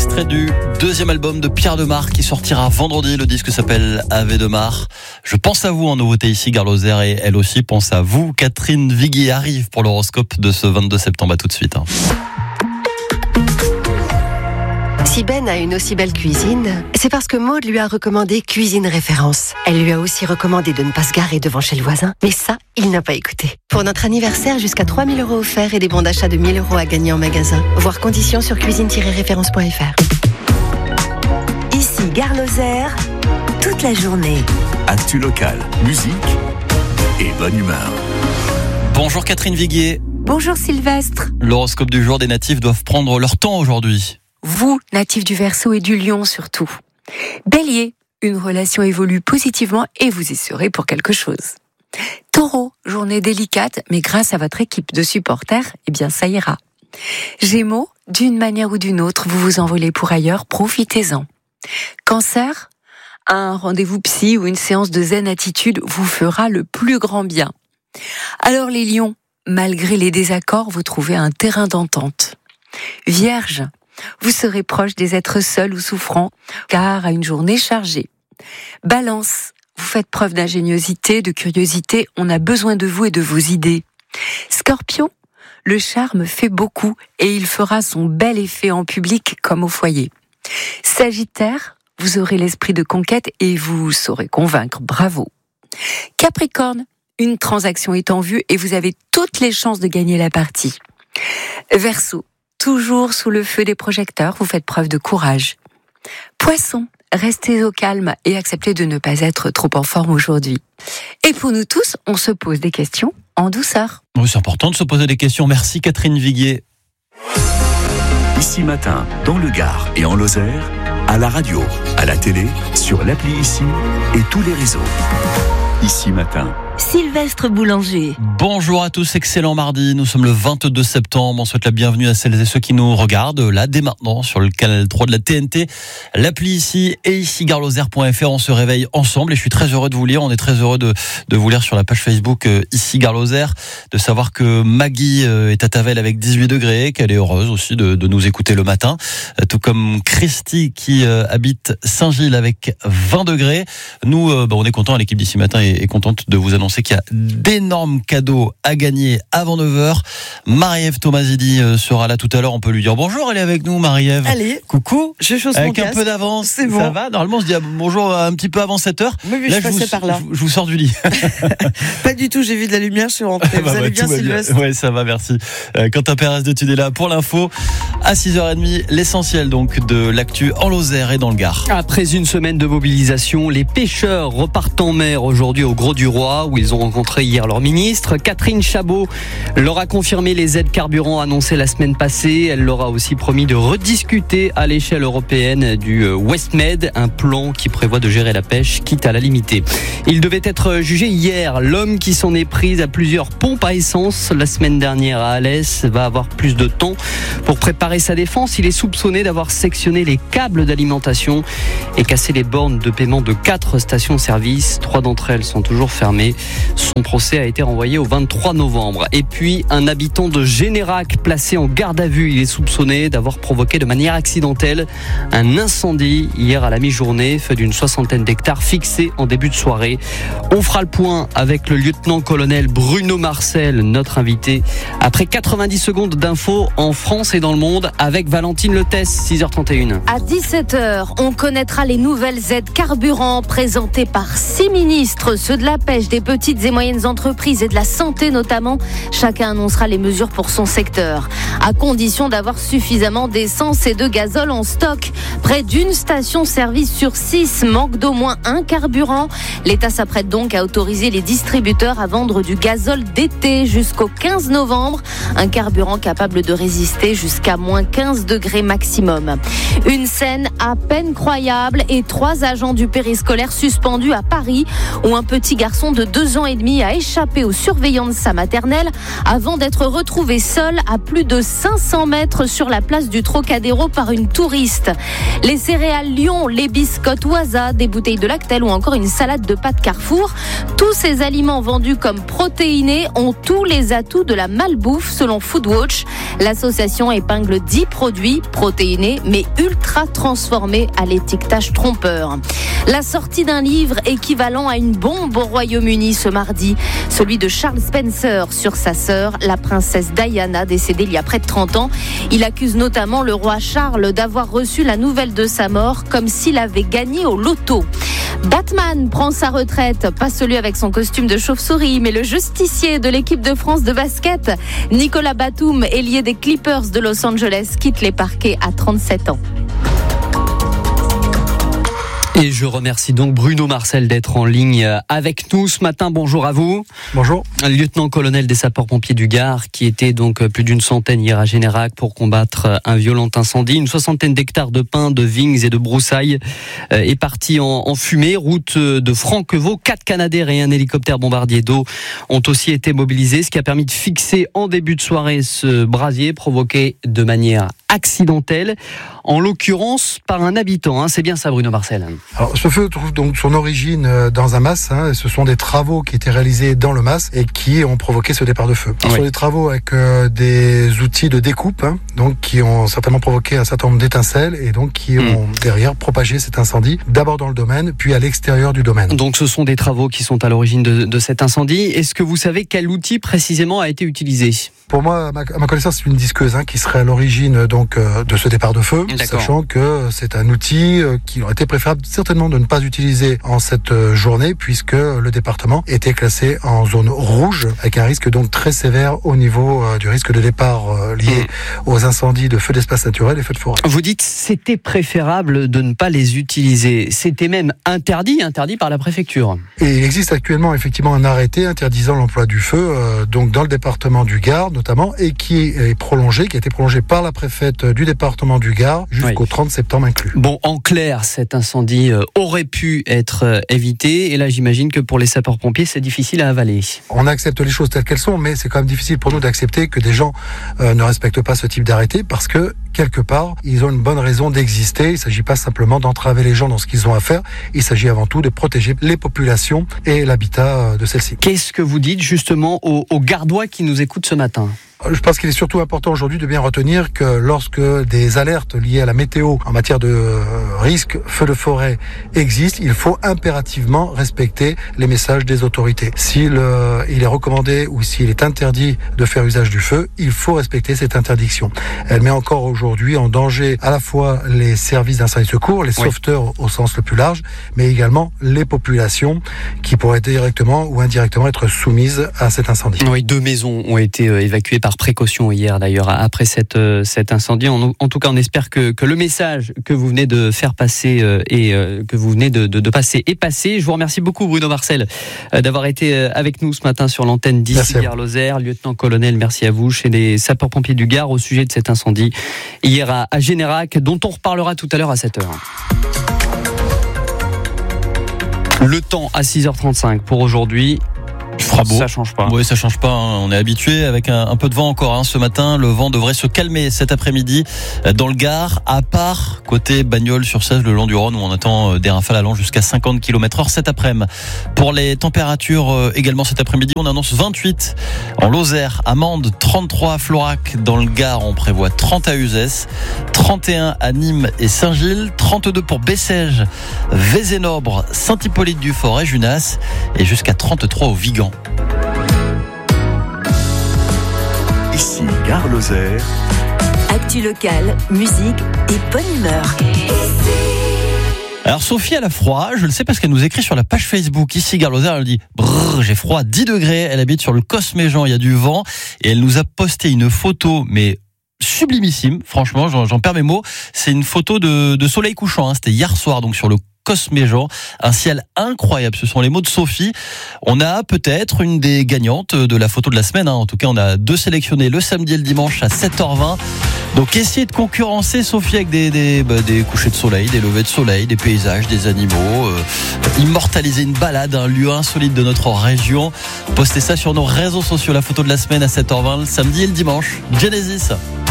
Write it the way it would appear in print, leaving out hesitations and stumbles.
extrait du deuxième album de Pierre Demar qui sortira vendredi. Le disque s'appelle Ave Demar. Je pense à vous en nouveauté ici, Gare Lozère, et elle aussi pense à vous. Catherine Viguier arrive pour l'horoscope de ce 22 septembre. À tout de suite. Si Ben a une aussi belle cuisine, c'est parce que Maud lui a recommandé Cuisine Référence. Elle lui a aussi recommandé de ne pas se garer devant chez le voisin. Mais ça, il n'a pas écouté. Pour notre anniversaire, jusqu'à 3 000 € offerts et des bons d'achat de 1 000 € à gagner en magasin. Voir conditions sur cuisine-référence.fr. Ici Gare Lozère, toute la journée. Actu local, musique et bonne humeur. Bonjour Catherine Viguier. Bonjour Sylvestre. L'horoscope du jour, des natifs doivent prendre leur temps aujourd'hui. Vous, natifs du Verseau et du Lion surtout. Bélier, une relation évolue positivement et vous y serez pour quelque chose. Taureau, journée délicate, mais grâce à votre équipe de supporters, ça ira. Gémeaux, d'une manière ou d'une autre, vous vous envolez pour ailleurs, profitez-en. Cancer, un rendez-vous psy ou une séance de zen attitude vous fera le plus grand bien. Alors les lions, malgré les désaccords, vous trouvez un terrain d'entente. Vierge, vous serez proche des êtres seuls ou souffrants, car à une journée chargée. Balance, vous faites preuve d'ingéniosité, de curiosité, on a besoin de vous et de vos idées. Scorpion, le charme fait beaucoup et il fera son bel effet en public comme au foyer. Sagittaire, vous aurez l'esprit de conquête et vous saurez convaincre, bravo. Capricorne, une transaction est en vue et vous avez toutes les chances de gagner la partie. Verseau, toujours sous le feu des projecteurs, vous faites preuve de courage. Poisson, restez au calme et acceptez de ne pas être trop en forme aujourd'hui. Et pour nous tous, on se pose des questions en douceur. Oui, c'est important de se poser des questions. Merci Catherine Viguier. Ici Matin, dans le Gard et en Lozère, à la radio, à la télé, sur l'appli Ici et tous les réseaux. Ici Matin. Sylvestre Boulanger. Bonjour à tous, excellent mardi. Nous sommes le 22 septembre. On souhaite la bienvenue à celles et ceux qui nous regardent là dès maintenant sur le canal 3 de la TNT, l'appli Ici et ici garlozère.fr. On se réveille ensemble et je suis très heureux de vous lire. On est très heureux de vous lire sur la page Facebook Ici Gare Lozère, de savoir que Maggie est à Tavel avec 18 degrés, qu'elle est heureuse aussi de nous écouter le matin, tout comme Christy qui habite Saint-Gilles avec 20 degrés. Nous, on est content, l'équipe d'Ici Matin est contente de vous annoncer qu'il y a d'énormes cadeaux à gagner avant 9h. Marie-Ève Tomazidi sera là tout à l'heure. On peut lui dire bonjour. Elle est avec nous, Marie-Ève. Allez. Coucou. Je chausse avec mon un casque. peu d'avance. C'est bon. Ça va. Normalement, on se dit bonjour un petit peu avant 7h. Oui, là, je passais par là. Je vous sors du lit. Pas du tout. J'ai vu de la lumière. Je suis rentrée. Vous allez bien, Sylvestre? Oui, ça va, merci. Quentin Pérez de Tude est là pour l'info. À 6h30, l'essentiel donc de l'actu en Lozère et dans le Gard. Après une semaine de mobilisation, les pêcheurs repartent en mer aujourd'hui au Grau-du-Roi où ils ont rencontré hier leur ministre. Catherine Chabot leur a confirmé les aides carburant annoncées la semaine passée. Elle leur a aussi promis de rediscuter à l'échelle européenne du WestMed, un plan qui prévoit de gérer la pêche, quitte à la limiter. Il devait être jugé hier. L'homme qui s'en est pris à plusieurs pompes à essence la semaine dernière à Alès va avoir plus de temps pour préparer sa défense. Il est soupçonné d'avoir sectionné les câbles d'alimentation et cassé les bornes de paiement de 4 stations-service. 3 d'entre elles sont toujours fermées. Son procès a été renvoyé au 23 novembre. Et puis, un habitant de Générac placé en garde à vue. Il est soupçonné d'avoir provoqué de manière accidentelle un incendie hier à la mi-journée, feu d'une 60aine d'hectares fixé en début de soirée. On fera le point avec le lieutenant-colonel Bruno Marcel, notre invité, après 90 secondes d'infos en France et dans le monde avec Valentine Letès, 6h31. À 17h, on connaîtra les nouvelles aides carburant présentées par 6 ministres, ceux de la pêche, des petites et moyennes entreprises et de la santé notamment. Chacun annoncera les mesures pour son secteur, à condition d'avoir suffisamment d'essence et de gazole en stock. Près d'une station-service sur 6 manque d'au moins un carburant. L'État s'apprête donc à autoriser les distributeurs à vendre du gazole d'été jusqu'au 15 novembre. Un carburant capable de résister jusqu'à moins 15 degrés maximum. Une scène à peine croyable et 3 agents du périscolaire suspendus à Paris où un petit garçon de 2 2 ans et demi, a échappé aux surveillants de sa maternelle avant d'être retrouvé seul à plus de 500 mètres sur la place du Trocadéro par une touriste. Les céréales Lion, les biscottes Waza, des bouteilles de Lactel ou encore une salade de pâtes Carrefour. Tous ces aliments vendus comme protéinés ont tous les atouts de la malbouffe selon Foodwatch. L'association épingle 10 produits protéinés mais ultra transformés à l'étiquetage trompeur. La sortie d'un livre équivalent à une bombe au Royaume-Uni ce mardi, celui de Charles Spencer sur sa sœur, la princesse Diana, décédée il y a près de 30 ans. Il accuse notamment le roi Charles d'avoir reçu la nouvelle de sa mort comme s'il avait gagné au loto. Batman prend sa retraite, pas celui avec son costume de chauve-souris, mais le justicier de l'équipe de France de basket. Nicolas Batum, ailier des Clippers de Los Angeles, quitte les parquets à 37 ans. Et je remercie donc Bruno Marcel d'être en ligne avec nous ce matin. Bonjour à vous. Bonjour. Lieutenant-colonel des sapeurs-pompiers du Gard, qui était donc plus d'une centaine hier à Générac pour combattre un violent incendie. Une 60aine d'hectares de pins, de vignes et de broussailles est partie en fumée. Route de Franquevaux, 4 Canadair et un hélicoptère bombardier d'eau ont aussi été mobilisés, ce qui a permis de fixer en début de soirée ce brasier provoqué de manière accidentelle, en l'occurrence par un habitant. C'est bien ça, Bruno Marcel. Alors, ce feu trouve donc son origine dans un mas. Ce sont des travaux qui étaient réalisés dans le mas et qui ont provoqué ce départ de feu. Ce sont des travaux avec des outils de découpe, donc qui ont certainement provoqué un certain nombre d'étincelles et donc qui ont derrière propagé cet incendie, d'abord dans le domaine, puis à l'extérieur du domaine. Donc ce sont des travaux qui sont à l'origine de cet incendie. Est-ce que vous savez quel outil précisément a été utilisé ? Pour moi, à ma connaissance, c'est une disqueuse qui serait à l'origine donc de ce départ de feu, sachant que c'est un outil qui aurait été préférable certainement de ne pas utiliser en cette journée, puisque le département était classé en zone rouge, avec un risque donc très sévère au niveau du risque de départ lié aux incendies de feux d'espace naturel et feux de forêt. Vous dites c'était préférable de ne pas les utiliser. C'était même interdit par la préfecture. Et il existe actuellement effectivement un arrêté interdisant l'emploi du feu, donc dans le département du Gard notamment, et qui a été prolongé par la préfète du département du Gard jusqu'au 30 septembre inclus. Bon, en clair, cet incendie aurait pu être évité, et là j'imagine que pour les sapeurs-pompiers c'est difficile à avaler. On accepte les choses telles qu'elles sont, mais c'est quand même difficile pour nous d'accepter que des gens ne respectent pas ce type d'arrêté, parce que quelque part, ils ont une bonne raison d'exister. Il ne s'agit pas simplement d'entraver les gens dans ce qu'ils ont à faire. Il s'agit avant tout de protéger les populations et l'habitat de celles-ci. Qu'est-ce que vous dites justement aux Gardois qui nous écoutent ce matin ? Je pense qu'il est surtout important aujourd'hui de bien retenir que lorsque des alertes liées à la météo en matière de risque feu de forêt existent, il faut impérativement respecter les messages des autorités. S'il est recommandé ou s'il est interdit de faire usage du feu, il faut respecter cette interdiction. Elle met encore aujourd'hui en danger à la fois les services d'incendie et secours, les sauveteurs au sens le plus large, mais également les populations qui pourraient directement ou indirectement être soumises à cet incendie. Oui, 2 maisons ont été évacuées par précaution hier d'ailleurs après cet incendie. En tout cas, on espère que le message que vous venez de faire passer et que vous venez de passer est passé. Je vous remercie beaucoup Bruno Marcel d'avoir été avec nous ce matin sur l'antenne d'Issy Gare-Lozère. Lieutenant-colonel, merci à vous chez les sapeurs-pompiers du Gard au sujet de cet incendie hier à Générac, dont on reparlera tout à l'heure à 7h. Le temps à 6h35 pour aujourd'hui. Il fera beau. Ça change pas. Oui, ça change pas. On est habitué avec un peu de vent encore ce matin. Le vent devrait se calmer cet après-midi dans le Gard, à part côté Bagnols-sur-Cèze, le long du Rhône, où on attend des rafales allant jusqu'à 50 km/h cet après-midi. Pour les températures également cet après-midi, on annonce 28 en Lozère, à Mende, 33 à Florac. Dans le Gard, on prévoit 30 à Uzès, 31 à Nîmes et Saint-Gilles, 32 pour Bessèges, Vézénobre, Saint-Hippolyte-du-Fort et Junas, et jusqu'à 33 au Vigan. Ici Gare-Lozère. Actu locale, musique et bonne humeur. Alors Sophie, elle a froid, je le sais parce qu'elle nous écrit sur la page Facebook Ici Gare-Lozère, elle dit brrr, j'ai froid, 10 degrés, elle habite sur le Cosméjean, il y a du vent, et elle nous a posté une photo, mais sublimissime, franchement, j'en perds mes mots. C'est une photo de soleil couchant, c'était hier soir, donc sur le Cosméjean, un ciel incroyable, ce sont les mots de Sophie. On a peut-être une des gagnantes de la photo de la semaine, en tout cas on a 2 sélectionnés le samedi et le dimanche à 7h20. Donc essayez de concurrencer Sophie avec des couchers de soleil, des levées de soleil, des paysages, des animaux, immortaliser une balade, un lieu insolite de notre région. Postez ça sur nos réseaux sociaux, la photo de la semaine à 7h20 le samedi et le dimanche. Genesis.